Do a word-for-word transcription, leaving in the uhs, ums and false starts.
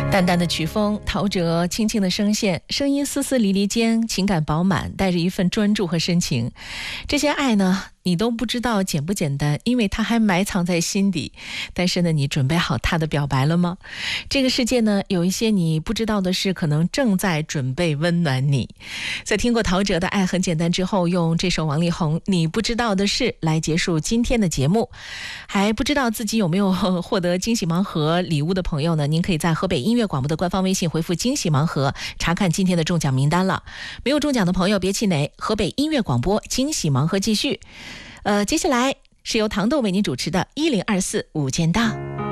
淡淡的曲风，陶喆轻轻的声线，声音丝丝离离间，情感饱满，带着一份专注和深情。这些爱呢，你都不知道简不简单，因为它还埋藏在心底。但是呢，你准备好它的表白了吗？这个世界呢，有一些你不知道的事，可能正在准备温暖你。在听过陶喆的《爱很简单》之后，用这首王力宏《你不知道的事》来结束今天的节目。还不知道自己有没有获得惊喜盲盒礼物的朋友呢，您可以在河北音乐广播的官方微信回复惊喜盲盒，查看今天的中奖名单了。没有中奖的朋友别气馁，河北音乐广播惊喜盲盒继续。呃，接下来是由糖豆为您主持的一零二四午间档。